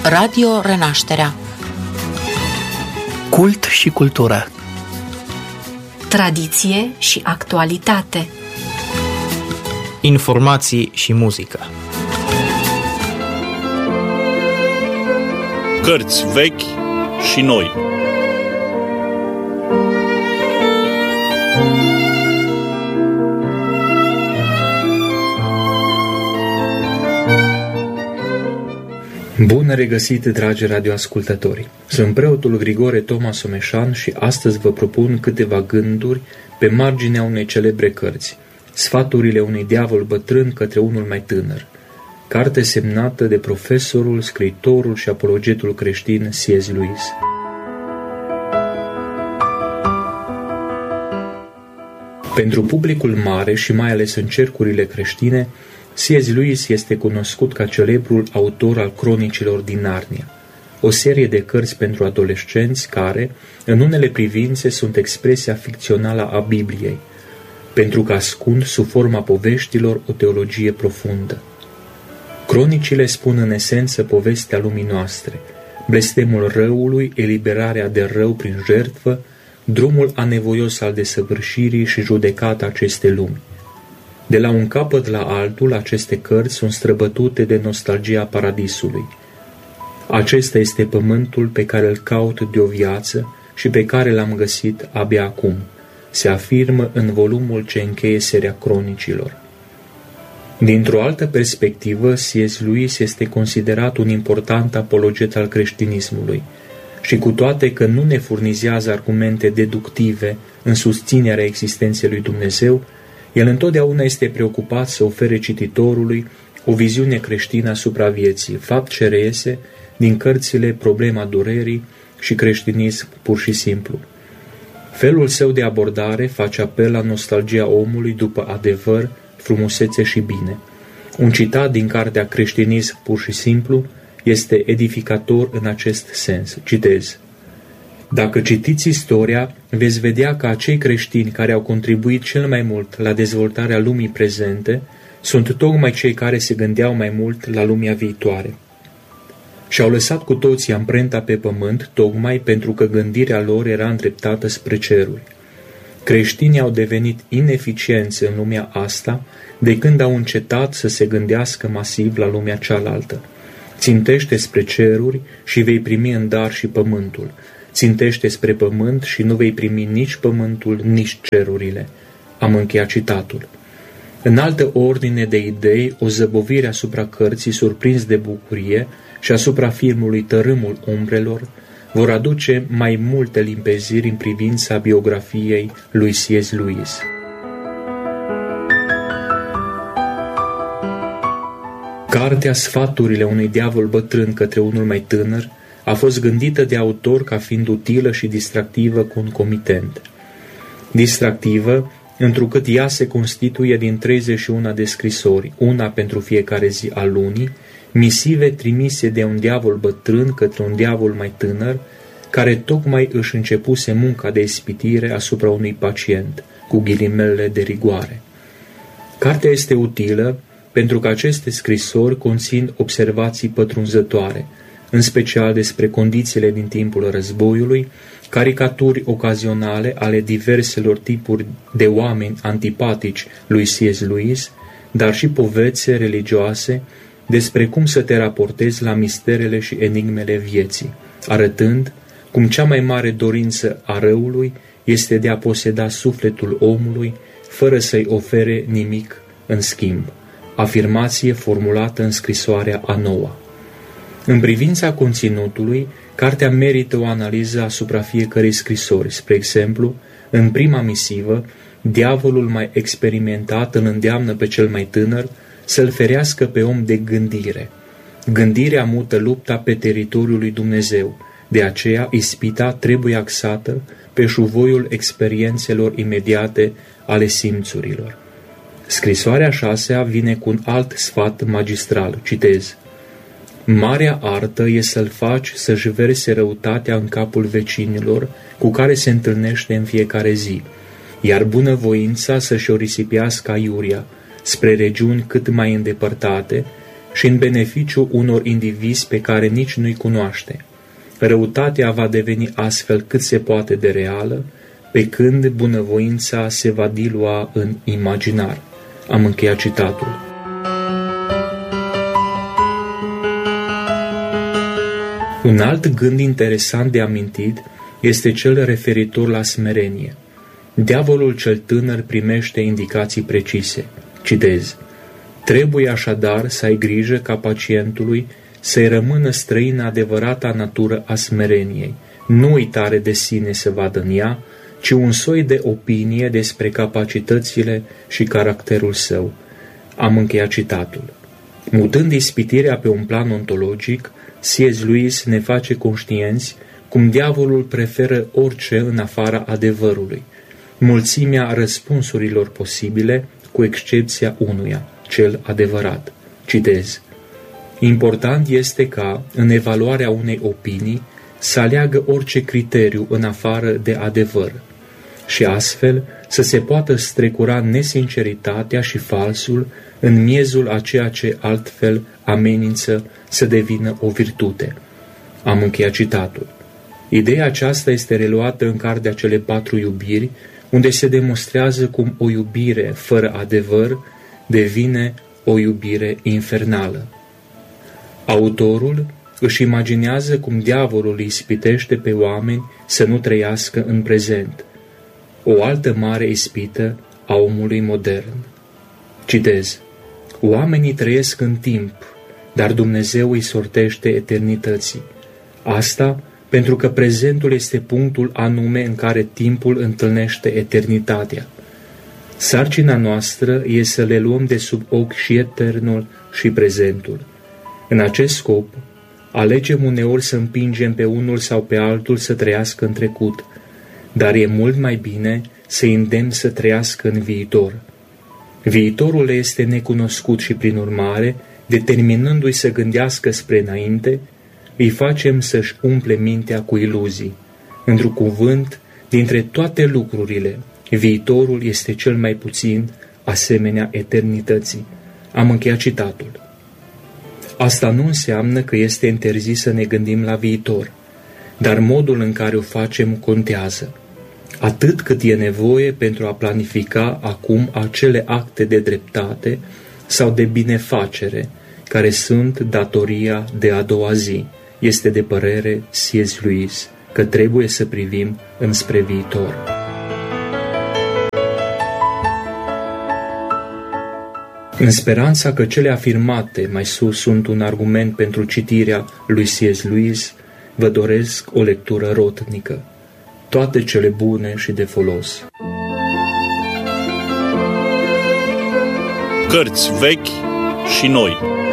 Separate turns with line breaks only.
Radio Renașterea.
Cult și cultură.
Tradiție și actualitate.
Informații și muzică.
Cărți vechi și noi.
Bun regăsit, dragi radioascultători! Sunt preotul Grigore Toma Someșan și astăzi vă propun câteva gânduri pe marginea unei celebre cărți, Sfaturile unui diavol bătrân către unul mai tânăr, carte semnată de profesorul, scriitorul și apologetul creștin C.S. Lewis. Pentru publicul mare și mai ales în cercurile creștine, C.S. Lewis este cunoscut ca celebrul autor al Cronicilor din Narnia, o serie de cărți pentru adolescenți care, în unele privințe, sunt expresia ficțională a Bibliei, pentru că ascund sub forma poveștilor o teologie profundă. Cronicile spun în esență povestea lumii noastre, blestemul răului, eliberarea de rău prin jertfă, drumul anevoios al desăvârșirii și judecata acestei lumi. De la un capăt la altul, aceste cărți sunt străbătute de nostalgia paradisului. Acesta este pământul pe care îl caut de o viață și pe care l-am găsit abia acum, se afirmă în volumul ce încheie seria Cronicilor. Dintr-o altă perspectivă, C.S. Lewis este considerat un important apologet al creștinismului și cu toate că nu ne furnizează argumente deductive în susținerea existenței lui Dumnezeu, el întotdeauna este preocupat să ofere cititorului o viziune creștină asupra vieții, fapt ce reiese din cărțile Problema durerii și Creștinism pur și simplu. Felul său de abordare face apel la nostalgia omului după adevăr, frumusețe și bine. Un citat din cartea Creștinism pur și simplu este edificator în acest sens. Citez: Dacă citiți istoria, veți vedea că acei creștini care au contribuit cel mai mult la dezvoltarea lumii prezente sunt tocmai cei care se gândeau mai mult la lumea viitoare. Și-au lăsat cu toții amprenta pe pământ tocmai pentru că gândirea lor era îndreptată spre ceruri. Creștinii au devenit ineficienți în lumea asta de când au încetat să se gândească masiv la lumea cealaltă. Țintește spre ceruri și vei primi în dar și pământul. Țintește spre pământ și nu vei primi nici pământul, nici cerurile. Am încheiat citatul. În altă ordine de idei, o zăbovire asupra cărții surprins de bucurie și asupra filmului Tărâmul umbrelor vor aduce mai multe limpeziri în privința biografiei lui C.S. Lewis. Cartea Sfaturile unui diavol bătrân către unul mai tânăr a fost gândită de autor ca fiind utilă și distractivă concomitent. Distractivă, întrucât ea se constituie din 31 de scrisori, una pentru fiecare zi a lunii, misive trimise de un diavol bătrân către un diavol mai tânăr, care tocmai își începuse munca de ispitire asupra unui pacient, cu ghilimele de rigoare. Cartea este utilă pentru că aceste scrisori conțin observații pătrunzătoare, în special despre condițiile din timpul războiului, caricaturi ocazionale ale diverselor tipuri de oameni antipatici lui C.S. Lewis, dar și povețe religioase despre cum să te raportezi la misterele și enigmele vieții, arătând cum cea mai mare dorință a răului este de a poseda sufletul omului fără să-i ofere nimic în schimb. Afirmație formulată în scrisoarea a noua. În privința conținutului, cartea merită o analiză asupra fiecărei scrisori. Spre exemplu, în prima misivă, diavolul mai experimentat îl îndeamnă pe cel mai tânăr să-l ferească pe om de gândire. Gândirea mută lupta pe teritoriul lui Dumnezeu, de aceea ispita trebuie axată pe șuvoiul experiențelor imediate ale simțurilor. Scrisoarea 6-a vine cu un alt sfat magistral. Citez: Marea artă e să-l faci să-și verse răutatea în capul vecinilor cu care se întâlnește în fiecare zi, iar bunăvoința să-și o risipească aiuria spre regiuni cât mai îndepărtate, și în beneficiu unor indivizi pe care nici nu-i cunoaște. Răutatea va deveni astfel cât se poate de reală, pe când bunăvoința se va dilua în imaginar. Am încheiat citatul. Un alt gând interesant de amintit este cel referitor la smerenie. Diavolul cel tânăr primește indicații precise. Citez: trebuie așadar să ai grijă ca pacientului să-i rămână străină adevărata natură a smereniei, nu uitare de sine să vadă în ea, ci un soi de opinie despre capacitățile și caracterul său. Am încheiat citatul. Mutând ispitirea pe un plan ontologic, C.S. Lewis ne face conștienți cum diavolul preferă orice în afara adevărului, mulțimea răspunsurilor posibile, cu excepția unuia, cel adevărat. Citez: important este ca, în evaluarea unei opinii, să aleagă orice criteriu în afară de adevăr și astfel să se poată strecura nesinceritatea și falsul în miezul a ceea ce altfel amenință să devină o virtute. Am încheiat citatul. Ideea aceasta este reluată în Cartea Cele 4 iubiri, unde se demonstrează cum o iubire fără adevăr devine o iubire infernală. Autorul își imaginează cum diavolul îi ispitește pe oameni să nu trăiască în prezent, o altă mare ispită a omului modern. Citez: oamenii trăiesc în timp, dar Dumnezeu îi sortește eternității. Asta pentru că prezentul este punctul anume în care timpul întâlnește eternitatea. Sarcina noastră e să le luăm de sub ochi și eternul și prezentul. În acest scop, alegem uneori să împingem pe unul sau pe altul să trăiască în trecut, dar e mult mai bine să îndemn să trăiască în viitor. Viitorul este necunoscut și, prin urmare, determinându-i să gândească spre înainte, îi facem să-și umple mintea cu iluzii. Într-un cuvânt, dintre toate lucrurile, viitorul este cel mai puțin asemenea eternității. Am încheiat citatul. Asta nu înseamnă că este interzis să ne gândim la viitor, dar modul în care o facem contează, atât cât e nevoie pentru a planifica acum acele acte de dreptate sau de binefacere care sunt datoria de a doua zi. Este de părere C.S. Lewis că trebuie să privim înspre viitor. În speranța că cele afirmate mai sus sunt un argument pentru citirea lui C.S. Lewis, vă doresc o lectură rotnică. Toate cele bune și de folos.
Cărți vechi și noi.